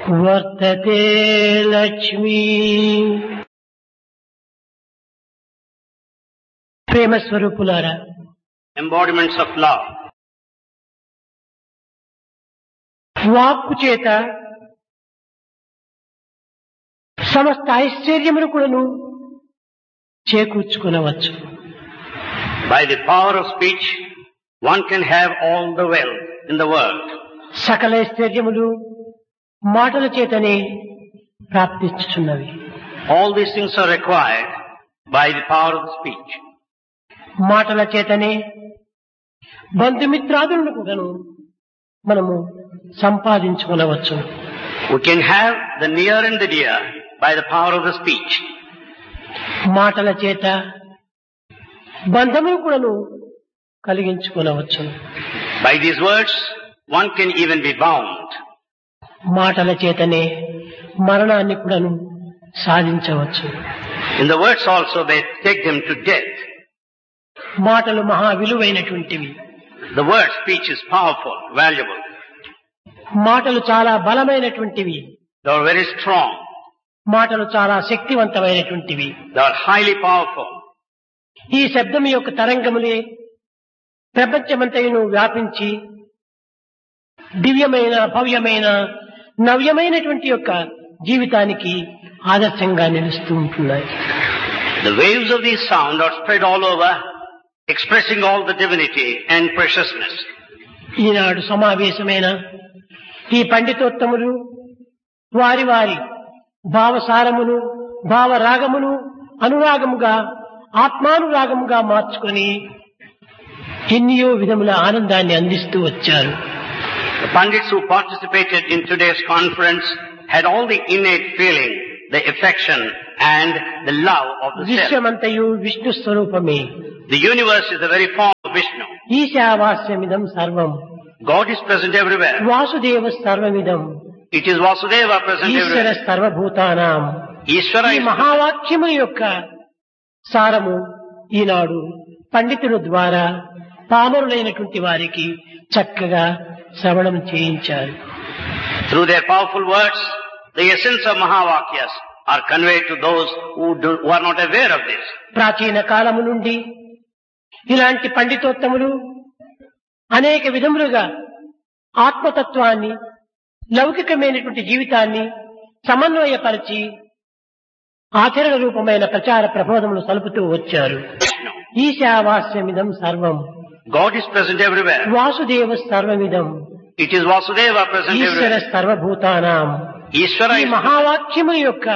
వర్తతే లక్ష్మీ. ప్రేమ స్వరూపులారా, embodiments of love. వాక్కు చేత సమస్త ఐశ్వర్యములు కూడాను చేకూర్చుకునవచ్చు. By the power of speech, one can have all the wealth in the world. సకల ఐశ్వర్యములు మాటల చేతనే ప్రాప్తించుచున్నవి. All these things are required by the power of speech. మాటల చేతనే బంధుమిత్రాదులను కూడాను మనము సంపాదించుకునవచ్చు. We can have the near and the dear by the power of the speech. మాటల చేత బంధమును కూడాను కలిగించుకునవచ్చు. By these words, one can even be bound. మాటల చేతనే మరణాన్ని కూడాను సాధించవచ్చు. In the words also, they take them to death. మాటలు మహా విలువైనటువంటివి. The word speech is powerful, valuable. మాటలు చాలా బలమైనటువంటివి. They are very strong. మాటలు చాలా శక్తివంతమైనటువంటివి. They are highly powerful. ఈ శబ్దం యొక్క తరంగములే ప్రపంచమంతయును వ్యాపించి దివ్యమైన, భవ్యమైన, నవ్యమైనటువంటి యొక్క జీవితానికి ఆదర్శంగా నిలుస్తూ ఉంటున్నాయి. The waves of this sound are spread all over, expressing all the divinity and preciousness. ఈనాడు సమావేశమైన ఈ పండితోత్తములు వారి వారి భావసారమును, భావరాగమును అనురాగముగా, ఆత్మానురాగముగా మార్చుకొని ఎన్నో విధముల ఆనందాన్ని అందిస్తూ వచ్చారు. The Pandits who participated in today's conference had all the innate feeling, the affection and the love of the self. విశ్వమంతయు Vishnu స్వరూపమే. The universe is the very form of Vishnu. ఈశావాస్యమిదం సర్వం. God is present everywhere. Vasudeva సర్వమిదం. It is Vasudeva present Eshwara everywhere. సర్వభూతానాం. Ishvara ఈ is మహావాక్యము యొక్క సారము ఈనాడు పండితుల ద్వారా పామరులైనటువంటి వారికి చక్కగా శ్రవణం చేయించారు. through their powerful words, the essence of Mahavakyas are conveyed to those who are not aware of this. ప్రాచీన కాలము నుండి ఇలాంటి పండితోత్తములు అనేక విధములుగా ఆత్మతత్వాన్ని, లౌకికమైనటువంటి జీవితాన్ని సమన్వయపరిచి ఆచరణ రూపమైన ప్రచార ప్రబోధములు సలుపుతూ వచ్చారు. Vishnu. ఈశావాస్యమిదం సర్వం. God is present everywhere. Vasudeva సర్వమిదం. It is Vasudeva present Eshwara everywhere. సర్వభూతానాం. Ishvara ఈ is మహావాక్యము యొక్క